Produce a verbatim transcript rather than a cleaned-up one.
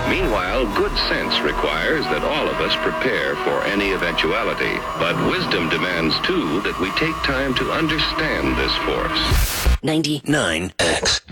Meanwhile, good sense requires that all of us prepare for any eventuality. But wisdom demands, too, that we take time to understand this force. ninety-nine X.